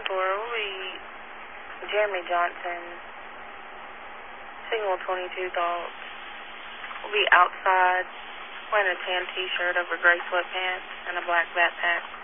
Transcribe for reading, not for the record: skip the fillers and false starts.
Will be Jeremy Johnson, Signal 22 Thoughts. We'll be outside wearing a tan t-shirt over gray sweatpants and a black backpack.